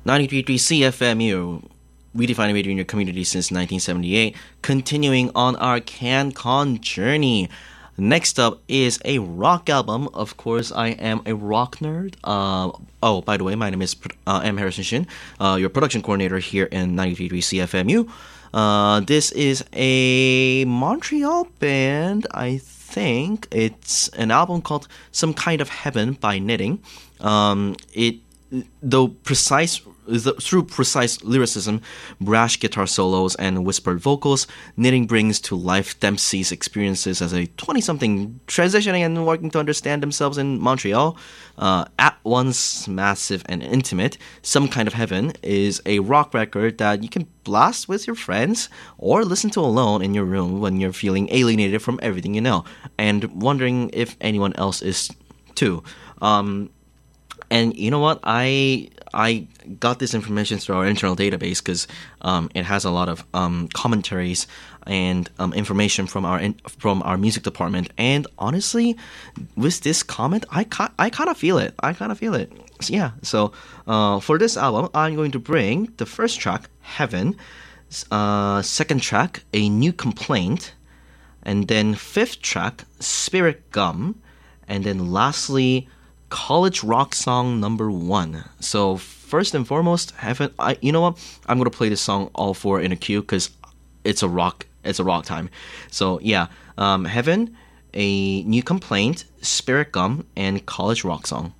93.3 CFMU. We define radio in your community since 1978. Continuing on our CanCon journey. Next up is a rock album. Of course, I am a rock nerd. By the way, my name is M. Harrison Shin, your production coordinator here in 93.3 CFMU. This is a Montreal band, I think. It's an album called Some Kind of Heaven by Knitting. Through precise lyricism, brash guitar solos, and whispered vocals, Knitting brings to life Dempsey's experiences as a 20-something transitioning and working to understand themselves in Montreal. At once massive and intimate, Some Kind of Heaven is a rock record that you can blast with your friends or listen to alone in your room when you're feeling alienated from everything you know and wondering if anyone else is too. And you know what? I got this information through our internal database because it has a lot of commentaries and information from our music department. And honestly, with this comment, I kind of feel it. So, yeah. So for this album, I'm going to bring the first track, Heaven, second track, A New Complaint, and then fifth track, Spirit Gum, and then lastly, College Rock Song number 1. So first and foremost, Heaven. You know what? I'm gonna play this song all four in a queue because it's a rock time. So yeah, Heaven, A New Complaint, Spirit Gum, and College Rock Song.